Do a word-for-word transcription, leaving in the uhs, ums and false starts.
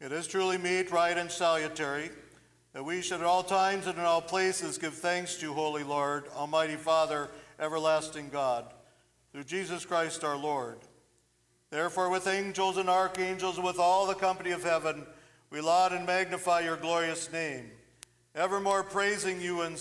It is truly meet, right, and salutary that we should at all times and in all places give thanks to you, Holy Lord, Almighty Father, everlasting God, through Jesus Christ our Lord. Therefore, with angels and archangels and with all the company of heaven, we laud and magnify your glorious name, evermore praising you and